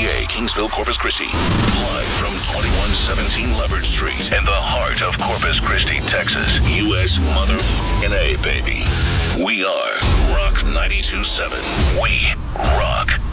KTPA, Kingsville, Corpus Christi. Live from 2117 Leopard Street in the heart of Corpus Christi, Texas. U.S. motherfucking A, baby. We are Rock 92.7. We rock.